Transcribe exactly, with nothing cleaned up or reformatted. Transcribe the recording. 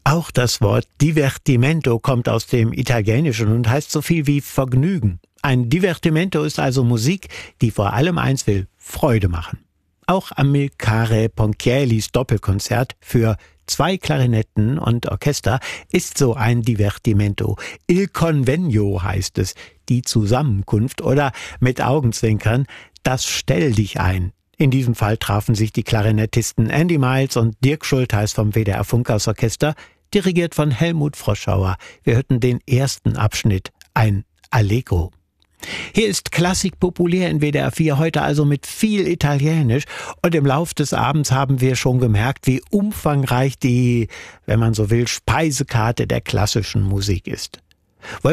Auch das Wort Divertimento kommt aus dem Italienischen und heißt so viel wie Vergnügen. Ein Divertimento ist also Musik, die vor allem eins will: Freude machen. Auch Amilcare Ponchiellis Doppelkonzert für zwei Klarinetten und Orchester ist so ein Divertimento. Il Convegno heißt es, die Zusammenkunft, oder mit Augenzwinkern, das Stell dich ein. In diesem Fall trafen sich die Klarinettisten Andy Miles und Dirk Schultheis vom W D R Funkhausorchester, dirigiert von Helmut Froschauer. Wir hörten den ersten Abschnitt, ein Allegro. Hier ist Klassik populär in W D R vier, heute also mit viel Italienisch, und im Lauf des Abends haben wir schon gemerkt, wie umfangreich die, wenn man so will, Speisekarte der klassischen Musik ist.